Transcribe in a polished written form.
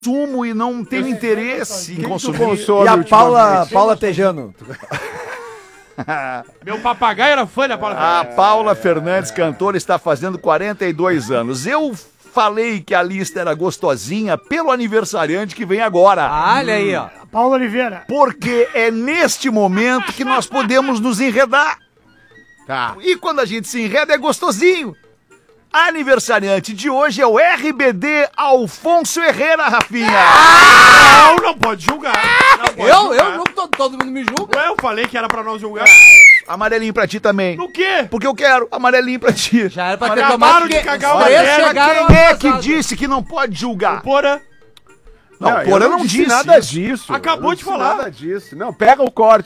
consumo e não tenho interesse em consumir. E a Paula Tejano. Meu papagaio era fã da Paula A Fernandes. Paula Fernandes, cantora, está fazendo 42 anos. Eu falei que a lista era gostosinha pelo aniversariante que vem agora. Olha aí, ó. Paulo Oliveira. Porque é neste momento que nós podemos nos enredar. Tá. E quando a gente se enreda é gostosinho. Aniversariante de hoje é o RBD Alfonso Herrera, Rafinha. Não pode julgar. Não pode Eu julgar. não, todo mundo me julga. Ué, eu falei que era pra nós julgar. Amarelinho pra ti também. No quê? Porque eu quero amarelinho pra ti. Já era pra ter Acabaram tomado de porque cagar os uma três terra, chegaram Quem é que atrasados. disse que não pode julgar? Porã. Não, eu Porã não disse nada isso. disso. Acabou Eu não de disse falar. Nada disso. Não, pega o corte.